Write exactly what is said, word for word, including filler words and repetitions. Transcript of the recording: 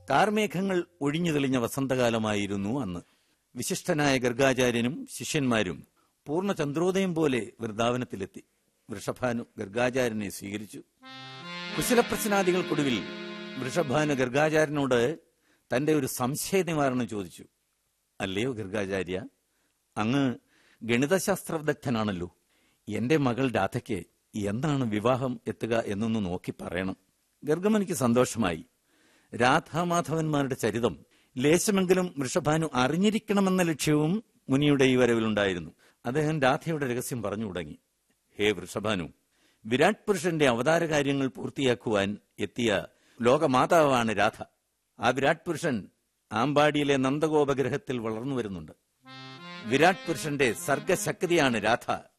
കാർമേഘങ്ങൾ ഒഴിഞ്ഞു തെളിഞ്ഞ വസന്തകാലമായിരുന്നു അന്ന്. വിശിഷ്ടനായ ഗർഗാചാര്യനും ശിഷ്യന്മാരും പൂർണ്ണ ചന്ദ്രോദയം പോലെ വൃന്ദാവനത്തിലെത്തി. വൃഷഭാനു ഗർഗാചാര്യനെ സ്വീകരിച്ചു. കുശലപ്രശ്നാദികൾക്കൊടുവിൽ വൃഷഭാനു ഗർഗാചാര്യനോട് തന്റെ ഒരു സംശയ നിവാരണം ചോദിച്ചു. അല്ലയോ ഗർഗാചാര്യ, അങ്ങ് ഗണിതശാസ്ത്രവിദഗ്ധനാണല്ലോ. എന്റെ മകൾ രാധയ്ക്ക് എന്നാണ് വിവാഹം എത്തുക എന്നൊന്ന് നോക്കി പറയണം. ഗർഗമുനിക്ക് സന്തോഷമായി. രാധാമാധവന്മാരുടെ ചരിതം ലേശമെങ്കിലും വൃഷഭാനു അറിഞ്ഞിരിക്കണമെന്ന ലക്ഷ്യവും മുനിയുടെ ഈ വരവിലുണ്ടായിരുന്നു. അദ്ദേഹം രാധയുടെ രഹസ്യം പറഞ്ഞു തുടങ്ങി. ഹേ വൃഷഭാനു, വിരാട് പുരുഷന്റെ അവതാര കാര്യങ്ങൾ പൂർത്തിയാക്കുവാൻ എത്തിയ ലോകമാതാവാണ് രാധ. ആ വിരാട് പുരുഷൻ ആമ്പാടിയിലെ നന്ദഗോപഗ്രഹത്തിൽ വളർന്നു വരുന്നുണ്ട്. വിരാട് പുരുഷന്റെ സർഗശക്തിയാണ് രാധ.